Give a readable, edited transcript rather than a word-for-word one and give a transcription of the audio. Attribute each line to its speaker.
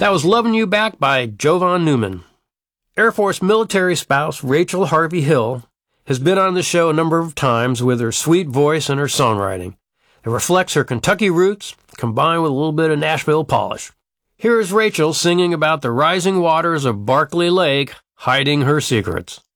Speaker 1: That was Lovin' You Back by Jovan Newman. Air Force military spouse Rachel Harvey Hill has been on the show a number of times with her sweet voice and her songwriting. It reflects her Kentucky roots, combined with a little bit of Nashville polish. Here is Rachel singing about the rising waters of Barkley Lake, hiding her secrets.